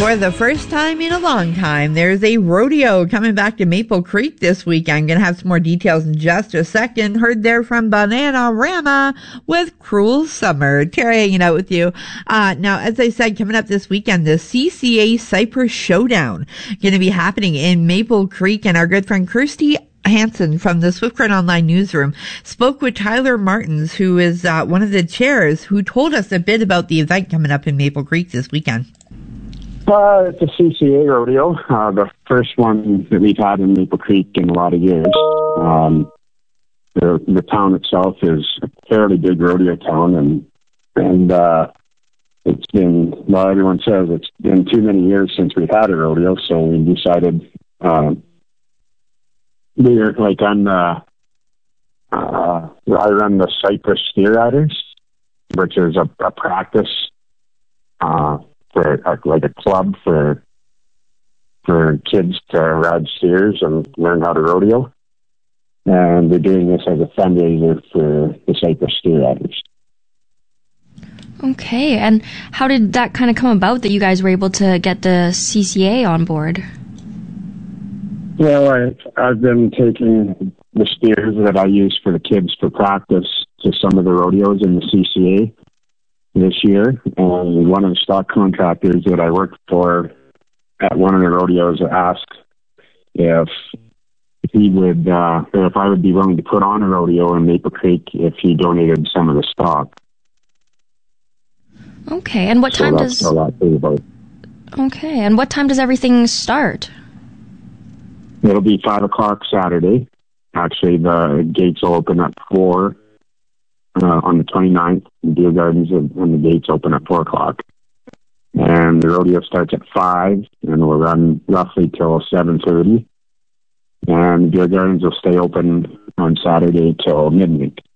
For the first time in a long time, there's a rodeo coming back to Maple Creek this weekend. Going to have some more details in just a second. Heard there from Bananarama with Cruel Summer. Terry hanging out with you. Now, as I said, coming up this weekend, the CCA Cypress Showdown going to be happening in Maple Creek, and our good friend Kirsty Hansen from the Swift Current Online newsroom spoke with Tyler Martins, who is one of the chairs, who told us a bit about the event coming up in Maple Creek this weekend. It's a CCA rodeo, the first one that we've had in Maple Creek in a lot of years. The town itself is a fairly big rodeo town, and it's been, well, everyone says it's been too many years since we've had a rodeo, so we decided we're like on I run the Cypress Steer Riders, which is a practice for like a club for kids to ride steers and learn how to rodeo. And we're doing this as a fundraiser for the Cypress Steer Riders. Okay, and how did that kind of come about that you guys were able to get the CCA on board? Well, I've been taking the steers that I use for the kids for practice to some of the rodeos in the CCA this year, and one of the stock contractors that I worked for at one of the rodeos asked if he would, if I would be willing to put on a rodeo in Maple Creek if he donated some of the stock. Okay, and what time does? That's a lot to about. Okay, and what time does everything start? It'll be 5 o'clock Saturday. Actually, the gates will open at 4 on the 29th. Beer Gardens and the gates open at 4 o'clock. And the rodeo starts at 5 and will run roughly till 7:30. And Beer Gardens will stay open on Saturday till midnight.